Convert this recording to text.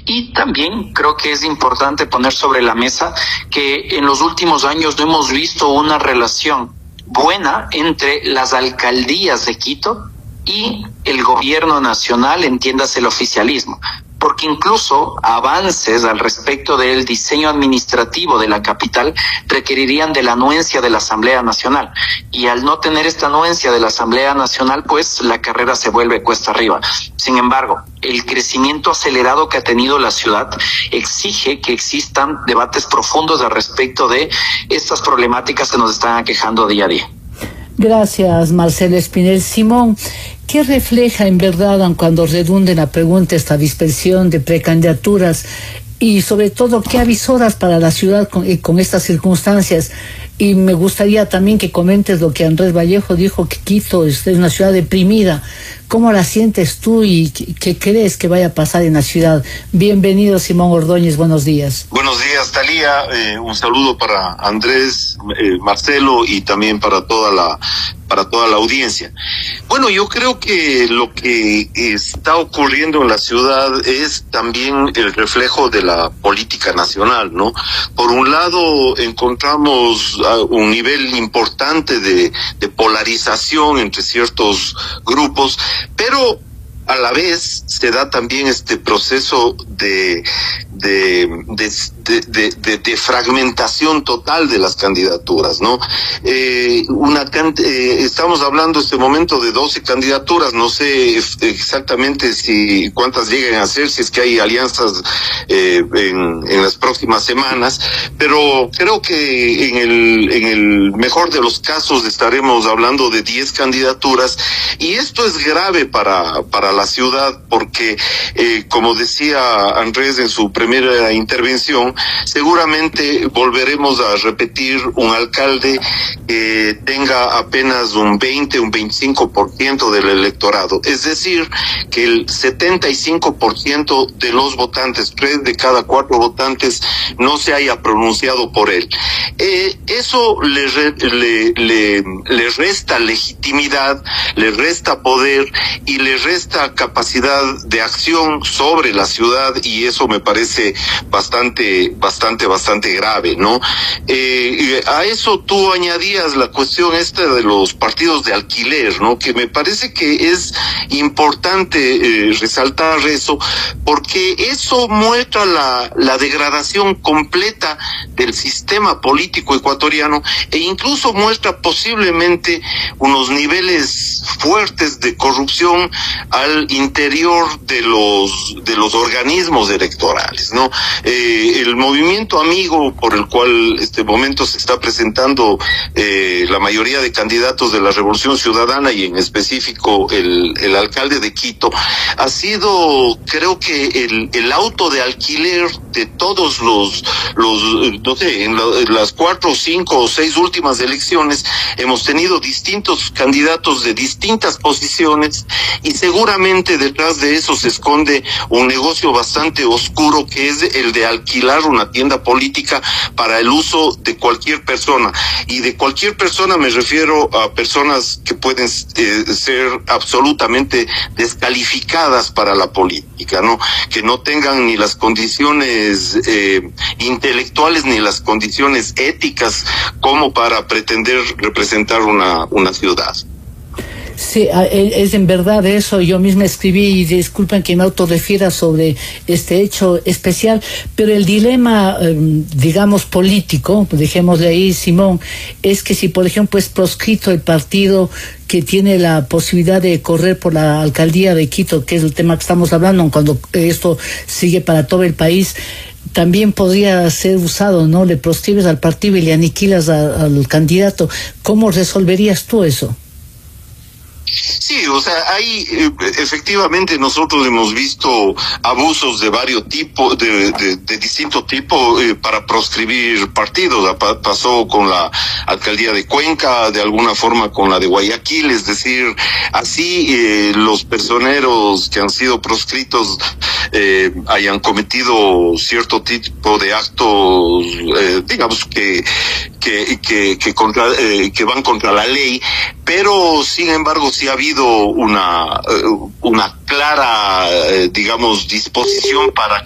Y también creo que es importante poner sobre la mesa que en los últimos años no hemos visto una relación buena entre las alcaldías de Quito y el gobierno nacional, entiéndase el oficialismo, porque incluso avances al respecto del diseño administrativo de la capital requerirían de la anuencia de la Asamblea Nacional, y al no tener esta anuencia de la Asamblea Nacional, pues la carrera se vuelve cuesta arriba. Sin embargo, el crecimiento acelerado que ha tenido la ciudad exige que existan debates profundos al respecto de estas problemáticas que nos están aquejando día a día. Gracias, Marcelo Espinel. Simón, ¿qué refleja en verdad cuando redunde la pregunta esta dispersión de precandidaturas y sobre todo qué avisoras para la ciudad con estas circunstancias? Y me gustaría también que comentes lo que Andrés Vallejo dijo, que Quito es una ciudad deprimida. ¿Cómo la sientes tú y qué crees que vaya a pasar en la ciudad? Bienvenido, Simón Ordóñez, buenos días. Buenos días, Thalía. Un saludo para Andrés, Marcelo y también para toda la audiencia. Bueno, yo creo que lo que está ocurriendo en la ciudad es también el reflejo de la política nacional, ¿no? Por un lado, encontramos un nivel importante de polarización entre ciertos grupos, pero a la vez se da también este proceso de fragmentación total de las candidaturas, ¿no? Estamos hablando en este momento de 12 candidaturas, no sé exactamente cuántas lleguen a ser, si es que hay alianzas en las próximas semanas, pero creo que en el mejor de los casos estaremos hablando de 10 candidaturas, y esto es grave para la ciudad porque, como decía Andrés en su primera intervención, seguramente volveremos a repetir un alcalde que tenga apenas un 25% del electorado. Es decir, que el 75% de los votantes, 3 de cada 4 votantes, no se haya pronunciado por él. Eso le resta legitimidad, le resta poder y le resta capacidad de acción sobre la ciudad, y eso me parece bastante grave, ¿no? A eso tú añadías la cuestión esta de los partidos de alquiler, ¿no? Que me parece que es importante resaltar eso, porque eso muestra la degradación completa del sistema político ecuatoriano, e incluso muestra posiblemente unos niveles fuertes de corrupción al interior de los organismos electorales, ¿no? El movimiento amigo por el cual este momento se está presentando la mayoría de candidatos de la Revolución Ciudadana, y en específico el alcalde de Quito, ha sido, creo que el auto de alquiler de todos los no sé, en las 4, 5 o 6 últimas elecciones hemos tenido distintos candidatos de distintas posiciones, y seguramente detrás de eso se esconde un negocio bastante oscuro, que es el de alquilar una tienda política para el uso de cualquier persona. Y de cualquier persona me refiero a personas que pueden ser absolutamente descalificadas para la política, ¿no? Que no tengan ni las condiciones intelectuales ni las condiciones éticas como para pretender representar una ciudad. Sí, es en verdad eso. Yo misma escribí, y disculpen que me autorrefiera sobre este hecho especial, pero el dilema, digamos, político, dejémosle ahí, Simón, es que si, por ejemplo, es proscrito el partido que tiene la posibilidad de correr por la alcaldía de Quito, que es el tema que estamos hablando, cuando esto sigue para todo el país, también podría ser usado, ¿no? Le proscribes al partido y le aniquilas al candidato. ¿Cómo resolverías tú eso? Sí, o sea, hay efectivamente nosotros hemos visto abusos de varios tipos, de distinto tipo para proscribir partidos. Pasó con la alcaldía de Cuenca, de alguna forma con la de Guayaquil, es decir, así los personeros que han sido proscritos hayan cometido cierto tipo de actos, digamos que van contra la ley, pero sin embargo sí ha habido una clara, digamos, disposición para